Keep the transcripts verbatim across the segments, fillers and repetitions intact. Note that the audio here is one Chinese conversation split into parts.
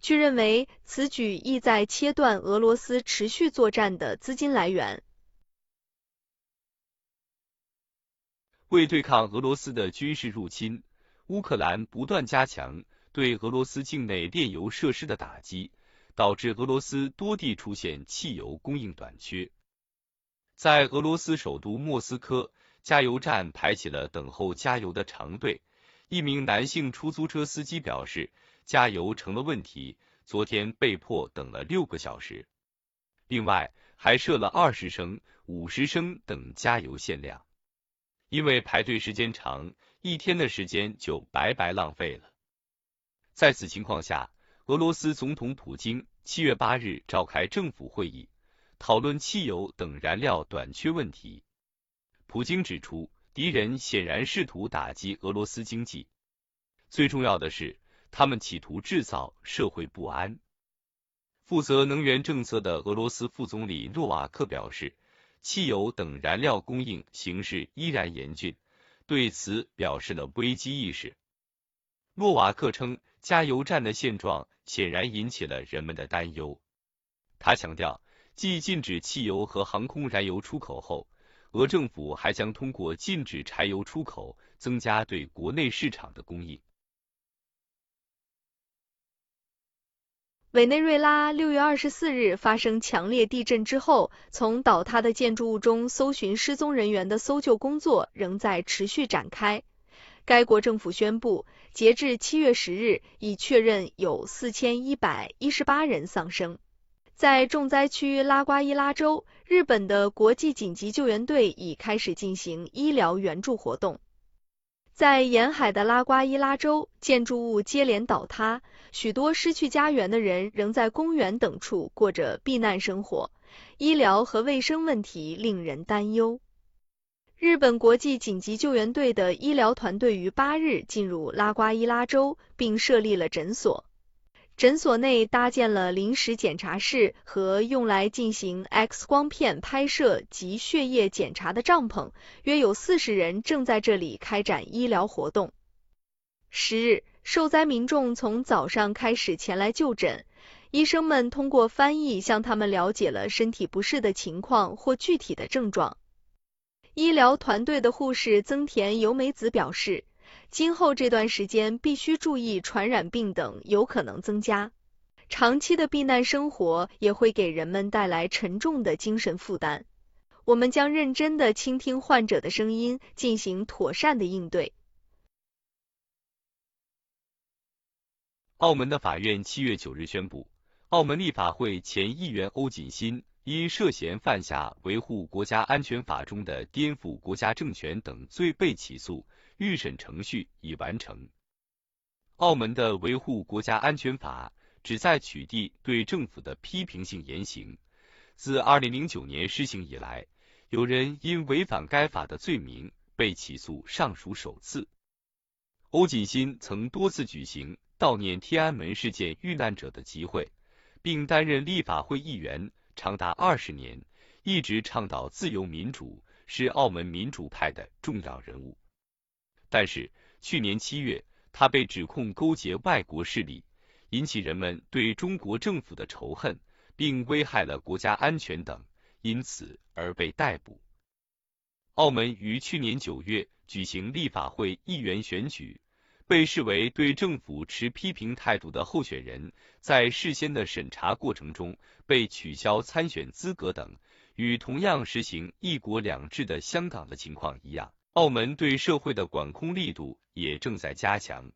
据认为，此举意在切断俄罗斯持续作战的资金来源。 为对抗俄罗斯的军事入侵，乌克兰不断加强对俄罗斯境内炼油设施的打击，导致俄罗斯多地出现汽油供应短缺。在俄罗斯首都莫斯科，加油站排起了等候加油的长队。一名男性出租车司机表示，加油成了问题，昨天被迫等了六个小时。另外，还设了二十升、五十升等加油限量。因为排队时间长，一天的时间就白白浪费了。在此情况下，俄罗斯总统普京七月八日召开政府会议，讨论汽油等燃料短缺问题。普京指出，敌人显然试图打击俄罗斯经济，最重要的是，他们企图制造社会不安。负责能源政策的俄罗斯副总理诺瓦克表示，汽油等燃料供应形势依然严峻，对此表示了危机意识。诺瓦克称，加油站的现状显然引起了人们的担忧。他强调，继禁止汽油和航空燃油出口后，俄政府还将通过禁止柴油出口，增加对国内市场的供应。 委内瑞拉六月二十四日发生强烈地震之后，从倒塌的建筑物中搜寻失踪人员的搜救工作仍在持续展开。该国政府宣布，截至七月十日，已确认有四千一百一十八人丧生。在重灾区拉瓜伊拉州，日本的国际紧急救援队已开始进行医疗援助活动。在沿海的拉瓜伊拉州，建筑物接连倒塌，许多失去家园的人仍在公园等处过着避难生活，医疗和卫生问题令人担忧。日本国际紧急救援队的医疗团队于八日进入拉瓜伊拉州，并设立了诊所。诊所内搭建了临时检查室和用来进行 X 光片拍摄及血液检查的帐篷，约有四十人正在这里开展医疗活动。十日，受灾民众从早上开始前来就诊，医生们通过翻译向他们了解了身体不适的情况或具体的症状。医疗团队的护士增田由美子表示，今后这段时间必须注意传染病等有可能增加。长期的避难生活也会给人们带来沉重的精神负担。我们将认真地倾听患者的声音，进行妥善的应对。 澳门的法院七月九日宣布，澳门立法会前议员欧锦新因涉嫌犯下维护国家安全法中的颠覆国家政权等罪被起诉，预审程序已完成。澳门的维护国家安全法旨在取缔对政府的批评性言行。自二零零九年施行以来，有人因违反该法的罪名被起诉尚属首次。欧锦新曾多次举行悼念天安门事件遇难者的集会，并担任立法会议员长达二十年，一直倡导自由民主，是澳门民主派的重要人物。但是去年七月，他被指控勾结外国势力，引起人们对中国政府的仇恨，并危害了国家安全等，因此而被逮捕。澳门于去年九月举行立法会议员选举，被视为对政府持批评态度的候选人在事先的审查过程中被取消参选资格等，与同样实行一国两制的香港的情况一样，澳门对社会的管控力度也正在加强。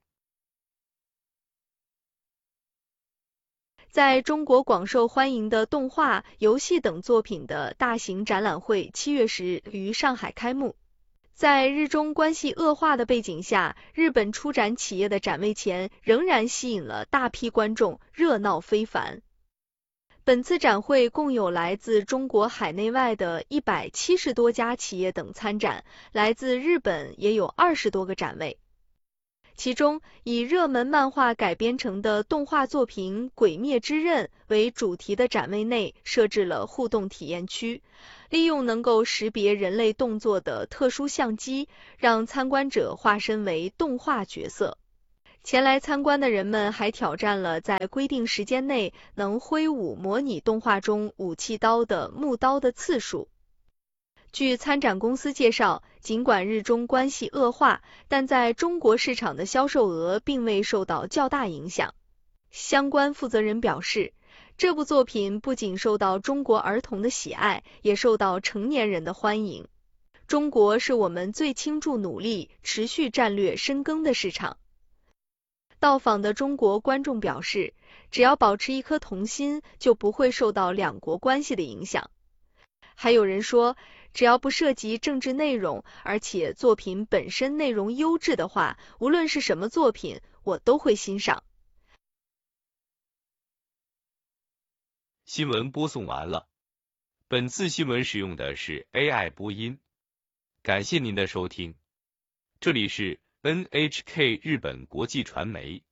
在中国广受欢迎的动画、游戏等作品的大型展览会七月十日于上海开幕。在日中关系恶化的背景下，日本出展企业的展位前仍然吸引了大批观众，热闹非凡。本次展会共有来自中国海内外的一百七十多家企业等参展，来自日本也有二十多个展位。其中，以热门漫画改编成的动画作品《鬼灭之刃》为主题的展位内设置了互动体验区，利用能够识别人类动作的特殊相机，让参观者化身为动画角色。 前来参观的人们还挑战了在规定时间内能挥舞模拟动画中武器刀的木刀的次数。据参展公司介绍，尽管日中关系恶化，但在中国市场的销售额并未受到较大影响。相关负责人表示，这部作品不仅受到中国儿童的喜爱，也受到成年人的欢迎。中国是我们最倾注努力、持续战略深耕的市场。到访的中国观众表示，只要保持一颗童心，就不会受到两国关系的影响。还有人说，只要不涉及政治内容，而且作品本身内容优质的话，无论是什么作品，我都会欣赏。 新闻播送完了，本次新闻使用的是 A I 播音，感谢您的收听，这里是 N H K 日本国际传媒。